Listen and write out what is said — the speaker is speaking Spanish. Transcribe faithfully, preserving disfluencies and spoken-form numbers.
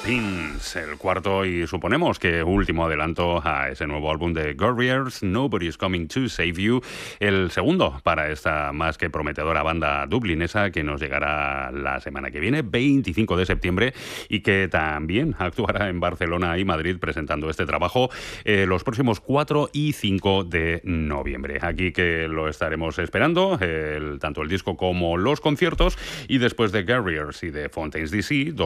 Pins, el cuarto y suponemos que último adelanto a ese nuevo álbum de Gorriers, Nobody's Coming to Save You, el segundo para esta más que prometedora banda dublinesa que nos llegará la semana que viene, veinticinco de septiembre, y que también actuará en Barcelona y Madrid presentando este trabajo eh, los próximos cuatro y cinco de noviembre. Aquí que lo estaremos esperando, el, tanto el disco como los conciertos, y después de Gorriers y de Fontaines D C,